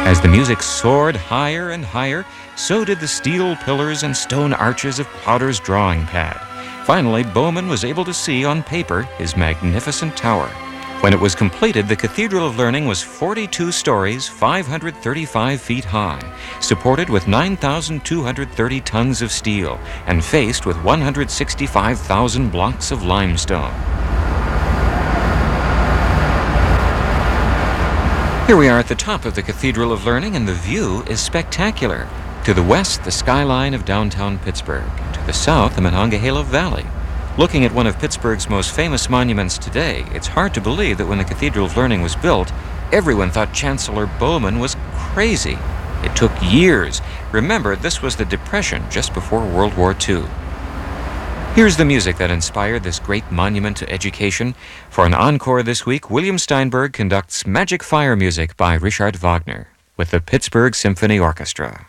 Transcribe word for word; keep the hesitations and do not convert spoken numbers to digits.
As the music soared higher and higher, so did the steel pillars and stone arches of Potter's drawing pad. Finally, Bowman was able to see on paper his magnificent tower. When it was completed, the Cathedral of Learning was forty-two stories, five hundred thirty-five feet high, supported with nine thousand two hundred thirty tons of steel, and faced with one hundred sixty-five thousand blocks of limestone. Here we are at the top of the Cathedral of Learning, and the view is spectacular. To the west, the skyline of downtown Pittsburgh. To the south, the Monongahela Valley. Looking at one of Pittsburgh's most famous monuments today, it's hard to believe that when the Cathedral of Learning was built, everyone thought Chancellor Bowman was crazy. It took years. Remember, this was the Depression just before World War Two. Here's the music that inspired this great monument to education. For an encore this week, William Steinberg conducts Magic Fire music by Richard Wagner with the Pittsburgh Symphony Orchestra.